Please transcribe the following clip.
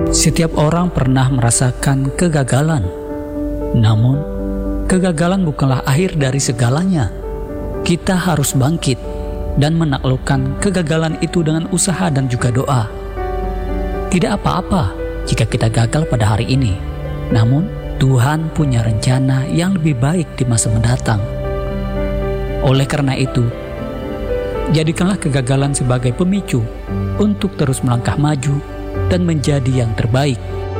Setiap orang pernah merasakan kegagalan. Namun, kegagalan bukanlah akhir dari segalanya. Kita harus bangkit dan menaklukkan kegagalan itu dengan usaha dan juga doa. Tidak apa-apa jika kita gagal pada hari ini. Namun, Tuhan punya rencana yang lebih baik di masa mendatang. Oleh karena itu, jadikanlah kegagalan sebagai pemicu untuk terus melangkah maju dan menjadi yang terbaik.